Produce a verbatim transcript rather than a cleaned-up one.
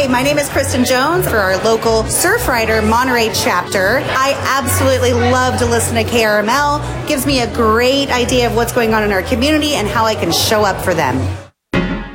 Hey, my name is Kristen Jones for our local Surfrider Monterey chapter. I absolutely love to listen to K R M L. Gives me a great idea of what's going on in our community and how I can show up for them.